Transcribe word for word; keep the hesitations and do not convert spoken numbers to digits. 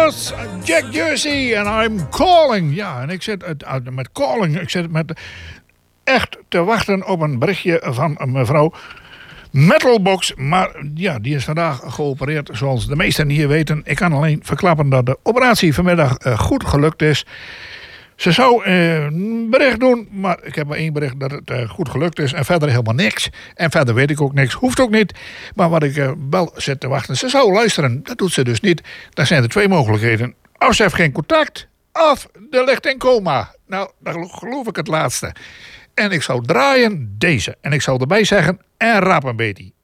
was Jack Jersey en I'm calling. Ja, en ik zit uh, met calling. Ik zit met echt te wachten op een berichtje van mevrouw Metalbox. Maar ja, die is vandaag geopereerd, zoals de meesten hier weten. Ik kan alleen verklappen dat de operatie vanmiddag uh, goed gelukt is. Ze zou uh, een bericht doen, maar ik heb maar één bericht dat het uh, goed gelukt is. En verder helemaal niks. En verder weet ik ook niks. Hoeft ook niet. Maar wat ik uh, wel zit te wachten, ze zou luisteren. Dat doet ze dus niet. Dan zijn er twee mogelijkheden. Of ze heeft geen contact, of er ligt in coma. Nou, dan geloof ik het laatste. En ik zou draaien deze. En ik zou erbij zeggen, en rap een beetje.